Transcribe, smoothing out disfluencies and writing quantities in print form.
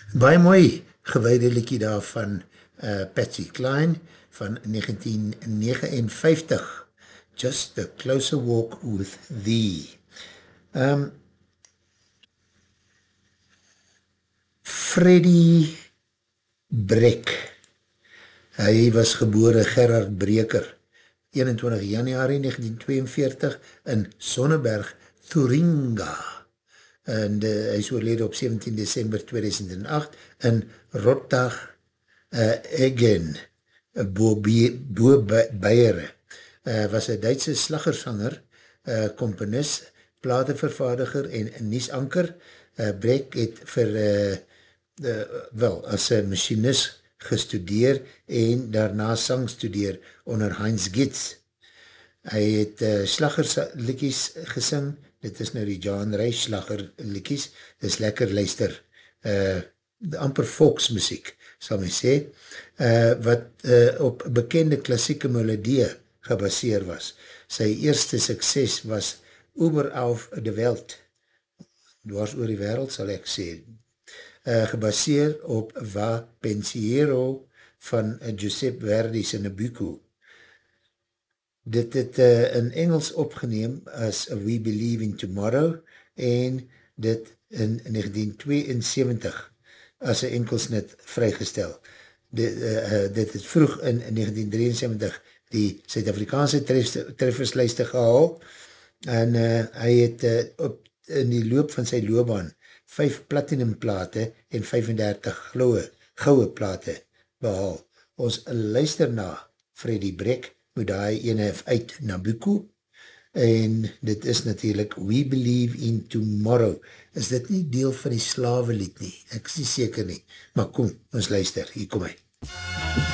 Baie mooi gewyde liedjie daar van Patsy Cline van 1959. Just a Closer Walk with Thee. Freddie Breck. Hy was gebore Gerard Breker 21 januari 1942 in Sonneberg, Thuringa. En hy is oorlede op 17 december 2008 in Rottag Egen, bo Beiere. Was een Duitse slaggersanger, komponist, platenvervaardiger en niesanker. Breck het as machinist gestudeer en daarna sang studeer onder Heinz Gitz. Hy het slaggerslikies gesing, dit is nou die John Ray slaggerlikies, dit is lekker luister, amper volksmusiek, sal my sê, wat op bekende klassieke melodie gebaseer was. Sy eerste sukses was Ober auf de Welt, dwars oor die wereld sal ek sê, gebaseer op Va Pensiero van Giuseppe Verdi's Nabucco. Dit het in Engels opgeneem as We Believe in Tomorrow en dit in 1972 as een enkelsnit vrygestel. Dit het vroeg in 1973 die Suid-Afrikaanse trefferslijste gehaal en hy het in die loop van sy loopbaan 5 platinum plate en 35 goue plate behaal. Ons luister na Freddie Breck met die ene uit Nabucco en dit is natuurlijk We Believe in Tomorrow. Is dit nie deel van die slawelied nie? Ek is nie seker nie, maar kom, ons luister, hier kom hy.